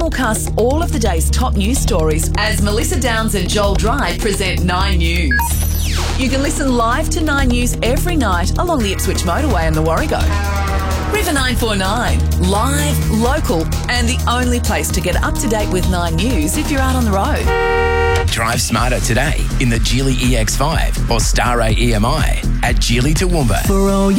simulcasts all of the day's top news stories as Melissa Downs and Joel Dry present 9 News. You can listen live to 9 News every night along the Ipswich motorway and the Warrego. River 949, live, local, and the only place to get up to date with 9 News if you're out on the road. Drive smarter today in the Geely EX5 or Star A EMI at Geely Toowoomba. For all